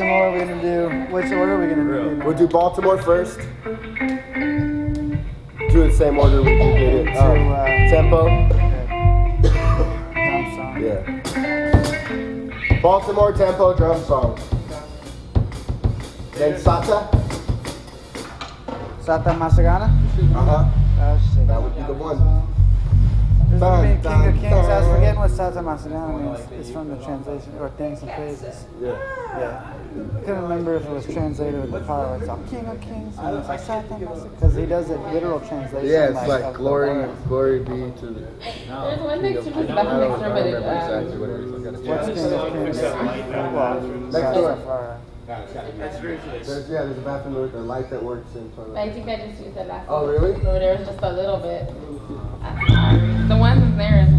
Baltimore. We're gonna do. Which order are we gonna do? We'll do Baltimore first. Do it the same order we did it. Tempo. Drum song. Yeah. Baltimore tempo drum song. Then Sata. Sata Masagana. That would be the one. There's gonna be King of Kings. I was forgetting what Sata Masagana means. It's from the translation or Thanks and Praises. Yeah. I couldn't remember if it was translated with the part where it's all King of Kings and it's like Sata Masagana because he does a literal translation. Yeah, it's like of the glory words. be to the. There's one next to I the don't bathroom next door, but remember exactly what it is. I gotta What's check. King of Kings? Well, Next door. Safari. There's a bathroom with a light that works in front of I it. think I just used it last Oh, time. really? Over there was just a little bit. The one there is